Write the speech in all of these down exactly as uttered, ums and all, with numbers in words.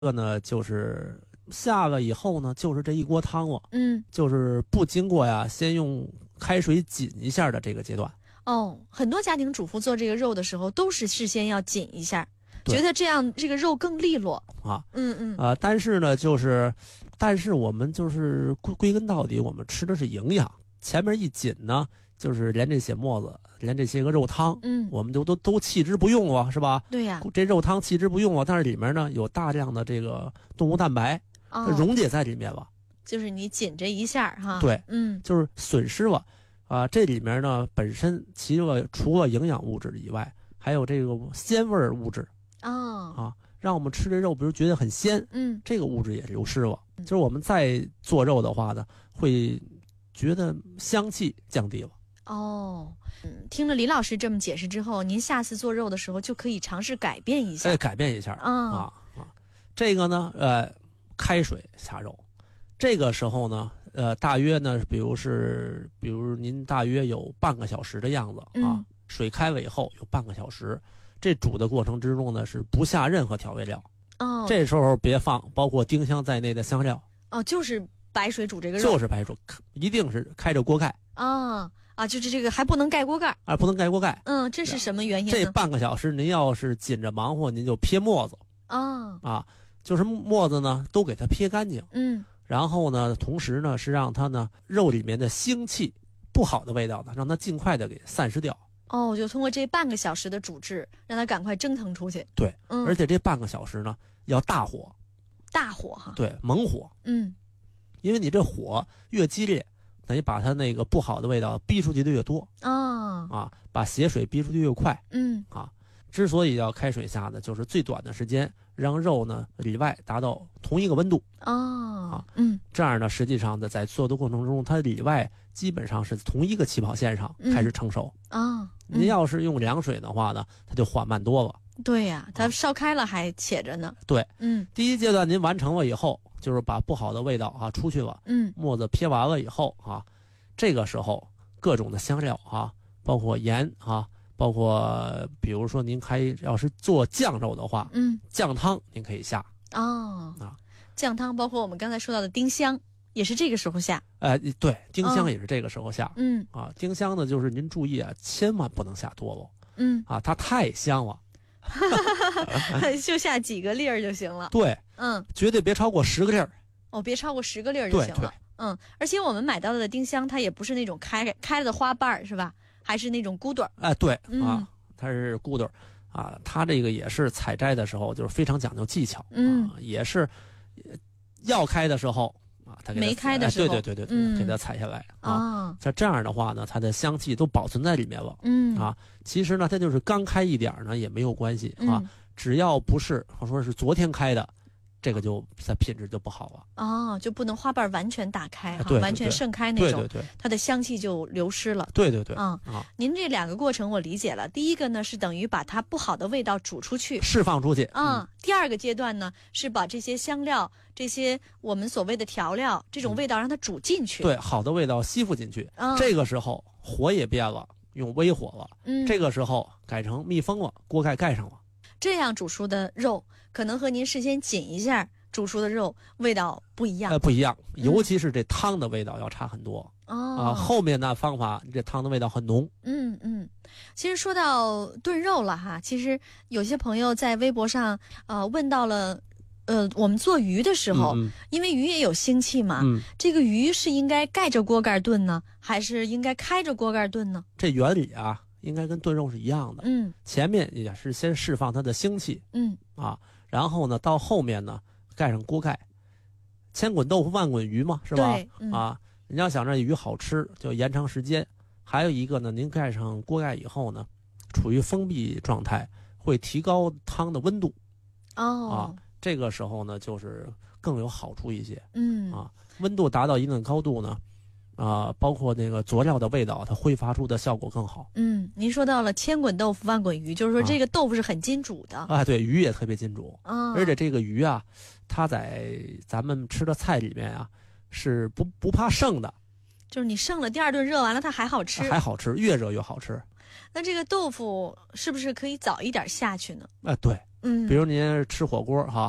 这个呢就是下了以后呢，就是这一锅汤了， 嗯， 就是不经过呀，先用开水紧一下的这个阶段。 哦，很多家庭主妇做这个肉的时候，都是事先要紧一下， 对觉得这样这个肉更利落啊。 嗯嗯啊、呃，但是呢，就是，但是我们就是归归根到底，我们吃的是营养。前面一紧呢，就是连这些沫子，连这些个肉汤， 嗯， 我们就都都弃之不用了，是吧？ 对呀、 这肉汤弃之不用了，但是里面呢有大量的这个动物蛋白， 哦， 溶解在里面了。 就是你紧这一下哈， 对， 嗯， 就是损失了。啊，这里面呢本身其了除了营养物质以外，还有这个鲜味物质哦， 啊，让我们吃这肉，比如觉得很鲜， 嗯， 这个物质也流失了。就是我们再做肉的话呢，会觉得香气降低了。 哦，嗯，听了李老师这么解释之后，您下次做肉的时候就可以尝试改变一下， 哎，改变一下、 嗯、 啊啊，这个呢，呃，开水下肉，这个时候呢。呃，大约呢，比如是，比如您大约有半个小时的样子啊， 嗯、 水开了以后有半个小时，这煮的过程之中呢是不下任何调味料， 哦， 这时候别放包括丁香在内的香料， 哦，就是白水煮这个肉， 就是白水，一定是开着锅盖啊啊，就是这个还不能盖锅盖啊，不能盖锅盖。 嗯，这是什么原因呢？ 这半个小时您要是紧着忙活，您就撇沫子啊啊，就是沫子呢都给它撇干净， 嗯。 然后呢，同时呢是让它呢肉里面的腥气、不好的味道呢，让它尽快的给散失掉。 哦，就通过这半个小时的煮制，让它赶快蒸腾出去。 对， 嗯， 而且这半个小时呢要大火， 大火哈。 对，猛火。 嗯， 因为你这火越激烈，等于把它那个不好的味道逼出去的越多。 啊啊，把血水逼出去越快。 嗯啊，之所以要开水下呢，就是最短的时间让肉呢里外达到同一个温度。 哦啊， 嗯， 这样呢，实际上呢，在做的过程中，它里外基本上是同一个起跑线上开始成熟。 啊， 您要是用凉水的话呢，它就缓慢多了。 对呀、它烧开了还且着呢。 对， 嗯， 第一阶段您完成了以后，就是把不好的味道啊出去了， 嗯， 沫子撇完了以后啊，这个时候各种的香料啊，包括盐啊，包括比如说您还要是做酱肉的话， 嗯， 酱汤您可以下。 哦啊， 酱汤包括我们刚才说到的丁香，也是这个时候下。 哎、呃，对，丁香哦也是这个时候下。 嗯啊，丁香呢，就是您注意啊，千万不能下多了。 嗯， 啊，它太香了。 就下几个粒儿就行了。 对， 嗯， 绝对别超过十个粒儿。 哦，别超过十个粒儿就行了。嗯，而且我们买到的丁香，它也不是那种开开了的花瓣儿，是吧？还是那种骨朵儿。 哎，对、 嗯、 啊，它是骨朵儿啊，它这个也是采摘的时候就是非常讲究技巧。 嗯， 啊、也是要开的时候啊，它给它没开的时候， 哎、对对对对对， 嗯、 给它采下来啊。 哦， 像这样的话呢，它的香气都保存在里面了。 嗯啊，其实呢，它就是刚开一点呢也没有关系啊， 嗯、 只要不是我说是昨天开的。这个就它品质就不好了哦，就不能花瓣完全打开哈、 啊，对对对完全盛开那种， 对对对， 它的香气就流失了。 对对对， 嗯啊， 您这两个过程我理解了。第一个呢是等于把它不好的味道煮出去， 释放出去。 啊、 嗯， 第二个阶段呢是把这些香料、这些我们所谓的调料这种味道让它煮进去。 嗯、对，好的味道吸附进去。 嗯， 这个时候火也变了，用微火了。 嗯， 这个时候改成密封了，锅盖盖上了。 这样煮出的肉可能和您事先紧一下煮出的肉味道不一样。 呃，不一样，尤其是这汤的味道要差很多。 哦， 啊，后面的方法这汤的味道很浓。 嗯嗯，其实说到炖肉了哈，其实有些朋友在微博上呃问到了，呃，我们做鱼的时候， 嗯嗯、 因为鱼也有腥气嘛， 嗯， 这个鱼是应该盖着锅盖炖呢，还是应该开着锅盖炖呢？ 这原理啊，应该跟炖肉是一样的。 嗯， 前面也是先释放它的腥气。 嗯啊，然后呢，到后面呢盖上锅盖。千滚豆腐万滚鱼嘛，是吧？ 对，嗯、 啊，你要想这鱼好吃，就延长时间。还有一个呢，您盖上锅盖以后呢，处于封闭状态，会提高汤的温度。 哦， 啊，这个时候呢，就是更有好处一些。 嗯， 啊，温度达到一定的高度呢，啊，包括那个佐料的味道，它挥发出的效果更好。 嗯，您说到了千滚豆腐万滚鱼，就是说这个豆腐是很金煮的。 啊，对，鱼也特别金煮。 啊， 而且这个鱼啊，它在咱们吃的菜里面啊，是不不怕剩的。 就是你剩了第二顿热完了，它还好吃， 还好吃，越热越好吃。 那这个豆腐是不是可以早一点下去呢？ 啊，对， 嗯， 比如您吃火锅哈，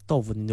豆腐您就